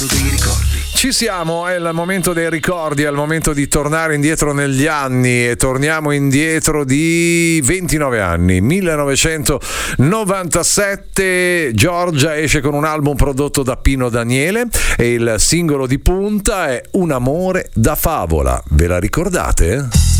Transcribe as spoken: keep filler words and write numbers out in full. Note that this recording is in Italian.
Ci siamo, è il momento dei ricordi, è il momento di tornare indietro negli anni e torniamo indietro di ventinove anni, millenovecentonovantasette. Giorgia esce con un album prodotto da Pino Daniele e il singolo di punta è Un amore da favola. Ve la ricordate?